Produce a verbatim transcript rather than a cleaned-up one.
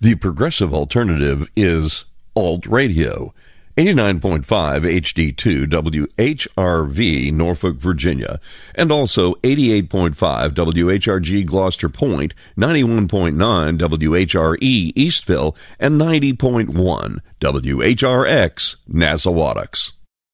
The progressive alternative is Alt Radio. eighty-nine point five H D two W H R V, Norfolk, Virginia, and also eighty-eight point five W H R G, Gloucester Point, ninety-one point nine W H R E, Eastville, and ninety point one W H R X, Nassauwatucks.